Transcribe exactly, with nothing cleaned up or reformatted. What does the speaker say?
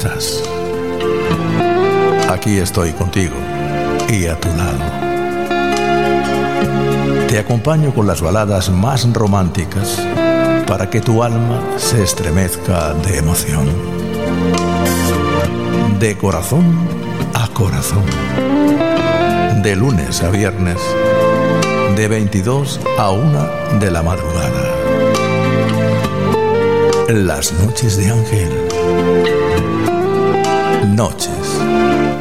estás. Aquí estoy contigo y a tu lado. Te acompaño con las baladas más románticas para que tu alma se estremezca de emoción. De corazón a corazón. De lunes a viernes, de veintidós a una de la madrugada. Las noches de Ángel. Noches